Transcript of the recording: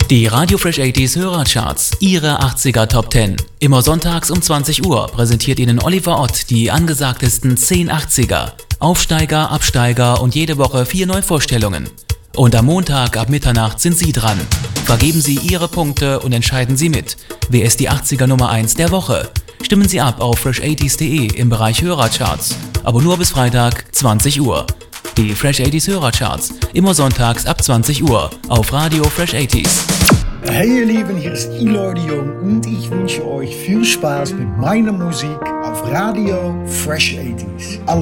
Die Radio Fresh 80s Hörercharts, Ihre 80er Top 10. Immer sonntags um 20 Uhr präsentiert Ihnen Oliver Ott die angesagtesten 10 80er. Aufsteiger, Absteiger und jede Woche 4 Neuvorstellungen. Und am Montag ab Mitternacht sind Sie dran. Vergeben Sie Ihre Punkte und entscheiden Sie mit. Wer ist die 80er Nummer 1 der Woche? Stimmen Sie ab auf fresh80s.de im Bereich Hörercharts. Aber nur bis Freitag, 20 Uhr. Die Fresh 80s Hörercharts, immer sonntags ab 20 Uhr auf Radio Fresh 80s. Hey ihr Lieben, hier ist Eloy de Jong und ich wünsche euch viel Spaß mit meiner Musik auf Radio Fresh 80s.